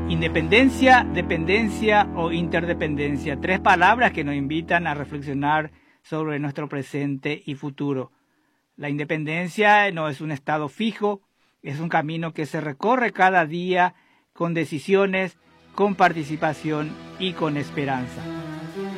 Independencia, dependencia o interdependencia. 3 palabras que nos invitan a reflexionar sobre nuestro presente y futuro. La independencia no es un estado fijo, es un camino que se recorre cada día con decisiones, con participación y con esperanza.